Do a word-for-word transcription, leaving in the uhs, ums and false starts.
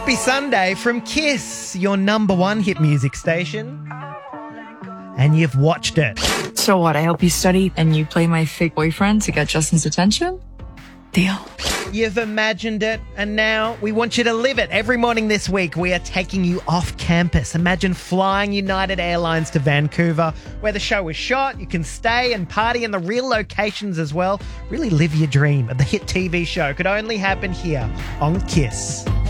Happy Sunday from Kiss, your number one hit music station. And you've watched it. So what, I help you study and you play my fake boyfriend to get Justin's attention? Deal. You've imagined it, and now we want you to live it. Every morning this week, we are taking you off campus. Imagine flying United Airlines to Vancouver, where the show is shot. You can stay and party in the real locations as well. Really live your dream of the hit T V show. Could only happen here on Kiss.